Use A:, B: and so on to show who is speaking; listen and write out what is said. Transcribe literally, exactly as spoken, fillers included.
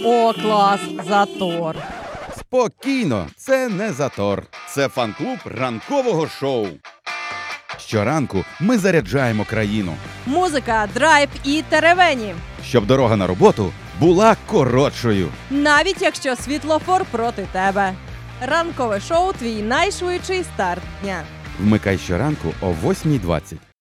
A: О, клас, затор.
B: Спокійно, це не затор. Це фан-клуб ранкового шоу. Щоранку ми заряджаємо країну,
A: Музика, драйв і теревені.
B: щоб дорога на роботу була коротшою.
A: Навіть якщо світлофор проти тебе. Ранкове шоу – твій найшвидший старт дня.
B: Вмикай щоранку о восьмій двадцять.